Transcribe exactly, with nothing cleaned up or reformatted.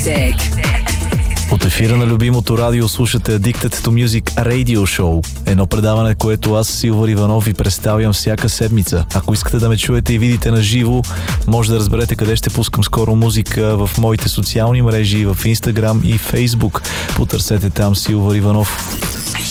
От ефира на любимото радио слушате Addicted to Music Radio Show. Едно предаване, което аз, Силвър Иванов, ви представям всяка седмица. Ако искате да ме чуете и видите на живо, може да разберете къде ще пускам скоро музика в моите социални мрежи, в Instagram и Facebook. Потърсете там Силвър Иванов.